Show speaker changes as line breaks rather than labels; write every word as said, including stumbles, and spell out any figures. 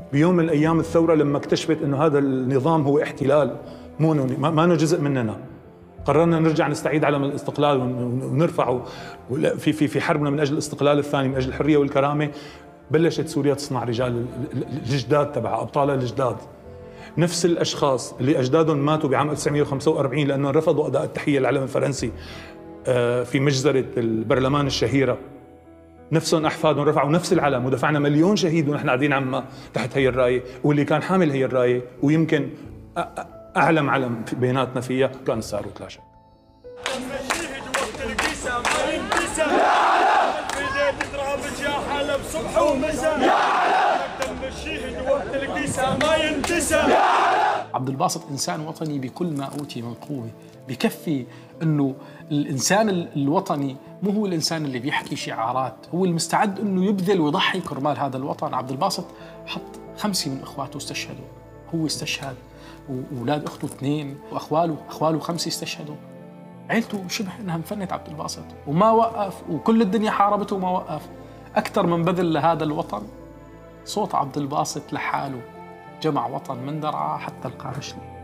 بيوم من الايام الثوره لما اكتشفت انه هذا النظام هو احتلال، مو ما انه جزء مننا، قررنا نرجع نستعيد علم الاستقلال ونرفعه في في في حربنا من اجل الاستقلال الثاني، من اجل الحريه والكرامه. بلشت سوريا تصنع رجال الجداد تبعها، ابطالها الجداد، نفس الاشخاص اللي اجدادهم ماتوا بعام ألف وتسعمئة وخمسة وأربعين لانهم رفضوا اداء التحيه للعلم الفرنسي في مجزره البرلمان الشهيره، نفسهم احفادهم رفعوا نفس العلم ودفعنا مليون شهيد ونحن قاعدين عما تحت هي الرايه. واللي كان حامل هي الرايه ويمكن اعلم علم بيناتنا فيها كان الساروت لا شك.
عبد الباسط إنسان وطني بكل ما أوتي من قوة، بكفي أنه الإنسان الوطني مو هو الإنسان اللي بيحكي شعارات، هو المستعد أنه يبذل ويضحي كرمال هذا الوطن. عبد الباسط حط خمسة من إخواته استشهدوا، هو استشهد وأولاد أخته اثنين وأخواله أخواله خمسة استشهدوا، عيلته شبه أنها مفنت عبد الباسط وما وقف، وكل الدنيا حاربته وما وقف. أكثر من بذل لهذا الوطن صوت عبد الباسط لحاله جمع وطن من درعا حتى القارشلي.